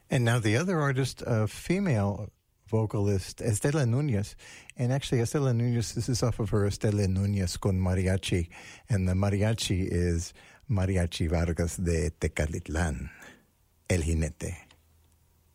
And now the other artist, a female vocalist, Estela Nunez. And actually, Estela Nunez, this is off of her Estela Nunez con Mariachi. And the mariachi is Mariachi Vargas de Tecalitlan, El Jinete.